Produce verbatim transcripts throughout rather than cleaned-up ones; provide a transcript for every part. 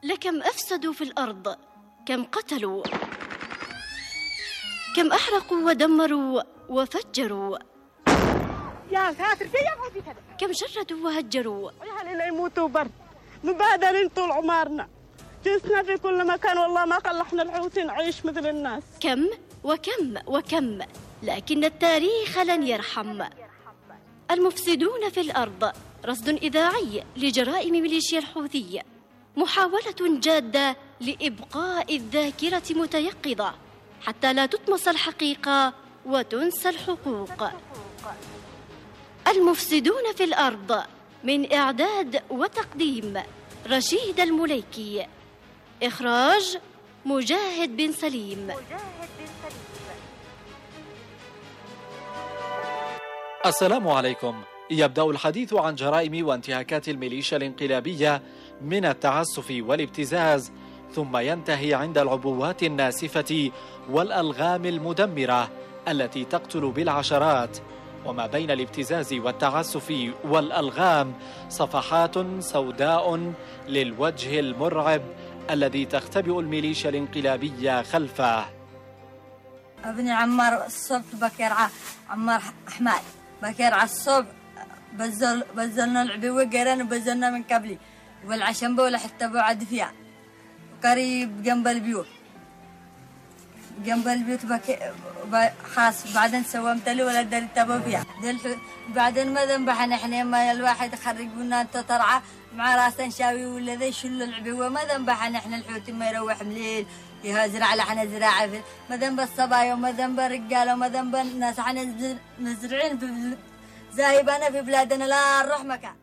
لكم أفسدوا في الأرض، كم قتلوا، كم أحرقوا ودمروا وفجروا، يا ساتر كم شردوا وهجروا. أهلنا يموتوا برد مبهدلين طول عمرنا، جلسنا في كل مكان والله ما خلحنا الحوثي نعيش مثل الناس. كم وكم وكم، لكن التاريخ لن يرحم. المفسدون في الأرض، رصد إذاعي لجرائم ميليشيا الحوثية، محاولة جادة لإبقاء الذاكرة متيقظة حتى لا تطمس الحقيقة وتنسى الحقوق. المفسدون في الأرض، من إعداد وتقديم رشيد المليكي، إخراج مجاهد بن سليم. السلام عليكم. يبدأ الحديث عن جرائم وانتهاكات الميليشيا الانقلابية من التعسف والابتزاز، ثم ينتهي عند العبوات الناسفة والألغام المدمرة التي تقتل بالعشرات. وما بين الابتزاز والتعسف والألغام صفحات سوداء للوجه المرعب الذي تختبئ الميليشيا الانقلابية خلفه. ابني عمار الصبح بكير عمار أحمد بكير على الصبح بزل بزلنا العبوة قرن وبزلنا من قبلي والعشنبة ولا حتى بعد فيها قريب جنب البيوت جنب البيوت بك خاص. بعدين سومت لي ولا دل تبوا فيها دل. بعدين ما ذنبح نحن ما الواحد خرج قلنا انت ترعى مع راسا شاوي ولا ذي شل العبوة. ما ذنبح نحن الحوتي ما يروح مليل يهزرع لحنا زراعة ما ذنب الصبايا وما ذنب الرجال وما ذنب الناس. احنا مزرعين في زاهبنا في بلادنا لا نروح مكان.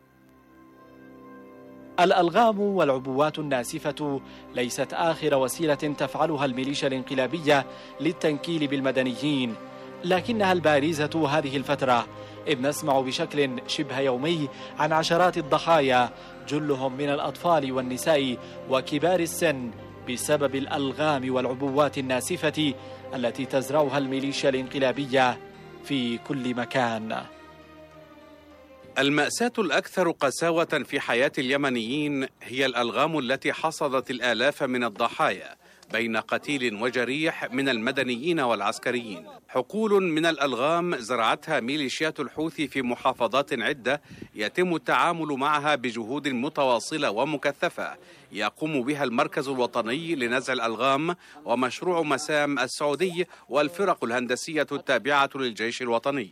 الألغام والعبوات الناسفة ليست آخر وسيلة تفعلها الميليشيا الانقلابية للتنكيل بالمدنيين، لكنها البارزة هذه الفترة، إذ نسمع بشكل شبه يومي عن عشرات الضحايا، جلهم من الأطفال والنساء وكبار السن، بسبب الألغام والعبوات الناسفة التي تزرعها الميليشيا الانقلابية في كل مكان. المأساة الأكثر قساوة في حياة اليمنيين هي الألغام التي حصدت الآلاف من الضحايا بين قتيل وجريح من المدنيين والعسكريين. حقول من الألغام زرعتها ميليشيات الحوثي في محافظات عدة يتم التعامل معها بجهود متواصلة ومكثفة يقوم بها المركز الوطني لنزع الألغام ومشروع مسام السعودي والفرق الهندسية التابعة للجيش الوطني.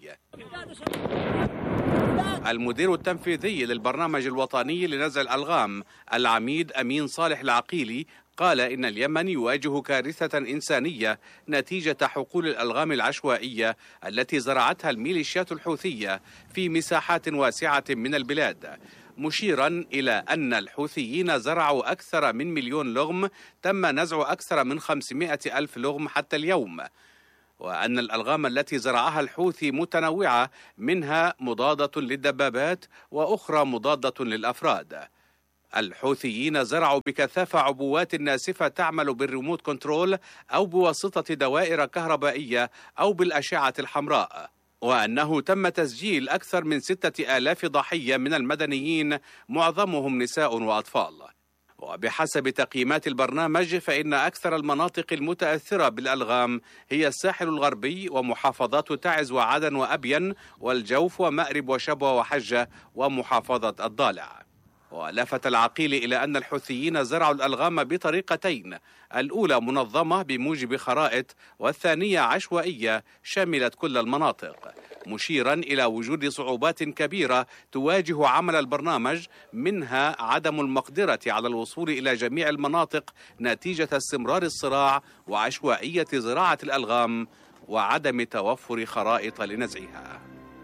المدير التنفيذي للبرنامج الوطني لنزع الألغام العميد أمين صالح العقيلي قال إن اليمن يواجه كارثة إنسانية نتيجة حقول الألغام العشوائية التي زرعتها الميليشيات الحوثية في مساحات واسعة من البلاد، مشيرا إلى أن الحوثيين زرعوا أكثر من مليون لغم، تم نزع أكثر من خمسمائة ألف لغم حتى اليوم، وأن الألغام التي زرعها الحوثي متنوعة، منها مضادة للدبابات وأخرى مضادة للأفراد. الحوثيين زرعوا بكثافة عبوات ناسفة تعمل بالريموت كنترول أو بواسطة دوائر كهربائية أو بالأشعة الحمراء، وأنه تم تسجيل أكثر من ستة آلاف ضحية من المدنيين معظمهم نساء وأطفال. وبحسب تقييمات البرنامج فإن أكثر المناطق المتأثرة بالألغام هي الساحل الغربي ومحافظات تعز وعدن وأبين والجوف ومأرب وشبوة وحجة ومحافظة الضالع. ولفت العقيل إلى أن الحوثيين زرعوا الألغام بطريقتين، الأولى منظمة بموجب خرائط، والثانية عشوائية شملت كل المناطق، مشيرا إلى وجود صعوبات كبيرة تواجه عمل البرنامج، منها عدم المقدرة على الوصول إلى جميع المناطق نتيجة استمرار الصراع وعشوائية زراعة الألغام وعدم توفر خرائط لنزعها.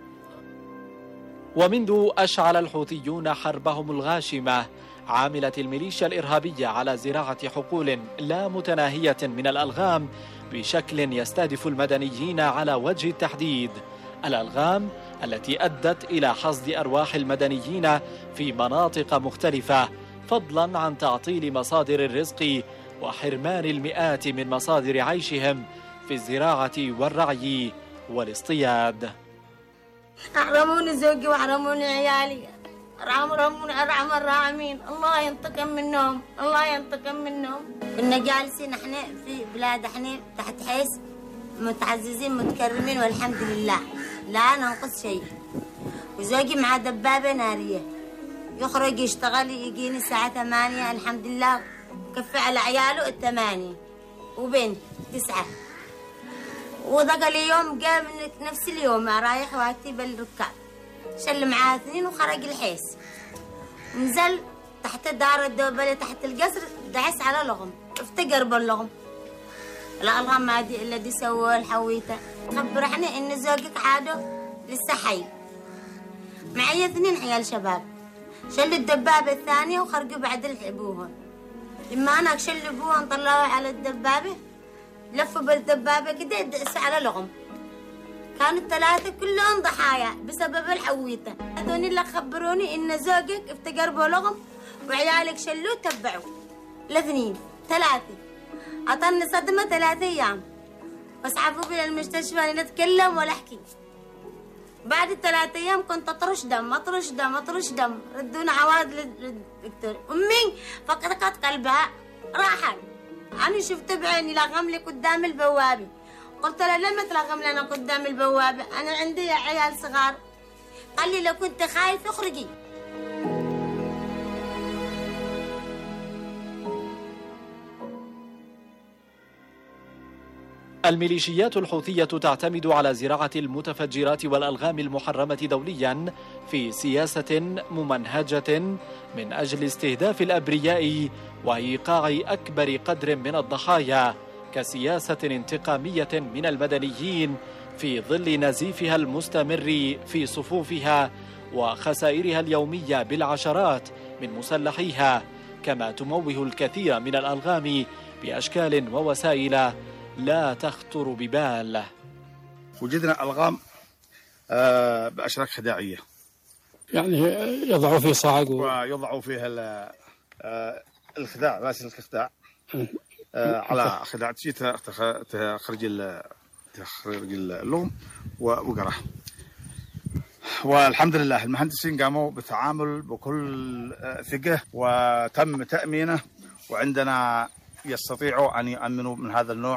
ومنذ أشعل الحوثيون حربهم الغاشمة عاملت الميليشيا الإرهابية على زراعة حقول لا متناهية من الألغام بشكل يستهدف المدنيين على وجه التحديد، الألغام التي أدت إلى حصد أرواح المدنيين في مناطق مختلفة، فضلا عن تعطيل مصادر الرزق وحرمان المئات من مصادر عيشهم في الزراعة والرعي والاصطياد. أحرموني زوجي وأحرموني عيالي، ارحم ربنا ارحم الراحمين، الله ينتقم منهم، الله ينتقم منهم. كنا جالسين احنا في بلاد احنا تحت حيس متعززين متكرمين والحمد لله لا ننقص شيء. وزوجي مع دبابه ناريه يخرج يشتغل يجيني الساعه ثمانية الحمد لله كفي على عياله الثمانية وبنت تسعة. وذاك اليوم جاء من نفس اليوم رايح وقتي بالركاب شل معاه اثنين وخرج الحيس نزل تحت دار الدوبلة تحت القصر دعس على لغم افتقر باللغم. الألغام هذه الذي سووه الحويته خبرحني إن زوجك عاده لسه حي. معي اثنين عيال شباب شلوا الدبابة الثانية وخرجوا بعد ابوهم. لما أنا شلوا ابوهم طلعوا على الدبابة لفوا بالدبابة كده دعسوا على لغم. كانوا الثلاثة كلهم ضحايا بسبب الحويته. هذول اللي خبروني إن زوجك افتقر بلغم وعيالك شلوه تبعوا الاثنين ثلاثة. عطني صدمة ثلاثة أيام واسعفوا بي للمستشفى نتكلم ولا أحكي. بعد الثلاثة أيام كنت أطرش دم أطرش دم أطرش دم ردونا عواد للدكتور. أمي فقدت قلبها راحت. أنا شفت بعيني لغم لي قدام البوابة. قلت له لما تلغم لنا قدام البوابة أنا عندي عيال صغار. قال لي لو كنت خايف اخرجي. الميليشيات الحوثية تعتمد على زراعة المتفجرات والألغام المحرمة دوليا في سياسة ممنهجة من أجل استهداف الأبرياء وإيقاع أكبر قدر من الضحايا كسياسة انتقامية من المدنيين في ظل نزيفها المستمر في صفوفها وخسائرها اليومية بالعشرات من مسلحيها، كما تموه الكثير من الألغام بأشكال ووسائل لا تخطر ببال. وجدنا ألغام بأشراك خداعية، يعني يضعوا فيه صاعق و... ويضعوا فيها الخداع، رأس الخداع على خداع تخرج تخرج اللغم وقرح. والحمد لله المهندسين قاموا بالتعامل بكل ثقة وتم تأمينه، وعندنا يستطيعوا أن يؤمنوا من هذا النوع.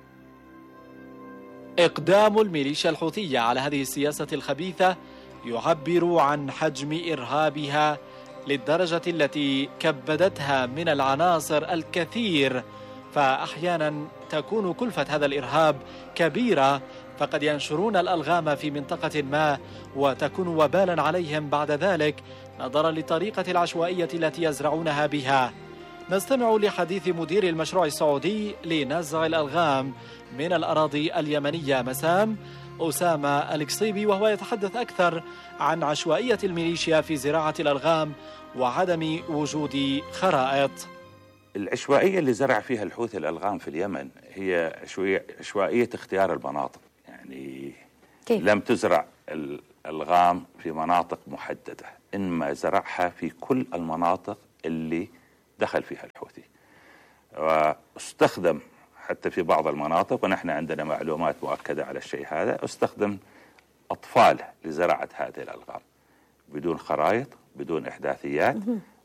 إقدام الميليشيا الحوثية على هذه السياسة الخبيثة يعبر عن حجم إرهابها للدرجة التي كبدتها من العناصر الكثير، فأحيانا تكون كلفة هذا الإرهاب كبيرة، فقد ينشرون الألغام في منطقة ما وتكون وبالا عليهم بعد ذلك نظرا للطريقة العشوائية التي يزرعونها بها. نستمع لحديث مدير المشروع السعودي لنزع الألغام من الأراضي اليمنية مسام أسامة القصيبي، وهو يتحدث أكثر عن عشوائية الميليشيا في زراعة الألغام وعدم وجود خرائط. العشوائية اللي زرع فيها الحوثي الألغام في اليمن هي عشوائية اختيار المناطق، يعني كيف؟ لم تزرع الألغام في مناطق محددة، إنما زرعها في كل المناطق اللي دخل فيها الحوثي، واستخدم حتى في بعض المناطق، ونحن عندنا معلومات مؤكدة على الشيء هذا، استخدم أطفال لزراعة هذه الألغام بدون خرائط بدون إحداثيات